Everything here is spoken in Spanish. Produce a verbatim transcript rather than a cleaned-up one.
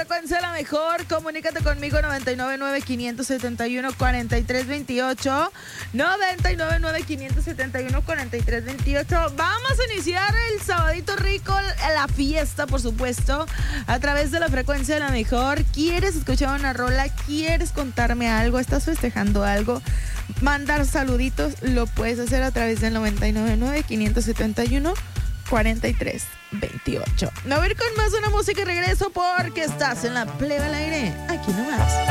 frecuencia de la mejor. Comunícate conmigo noventa y nueve nueve, quinientos setenta y uno, cuarenta y tres veintiocho. noventa y nueve nueve, quinientos setenta y uno, cuarenta y tres veintiocho. Vamos a iniciar el sabadito rico, la fiesta, por supuesto, a través de la frecuencia de la mejor. ¿Quieres escuchar una rola? ¿Quieres contarme algo? ¿Estás festejando algo? Mandar saluditos, lo puedes hacer a través del noventa y nueve nueve, quinientos setenta y uno, cuarenta y tres veintiocho. Me voy a ir con más una música y regreso porque estás en la plebe al aire. Aquí nomás.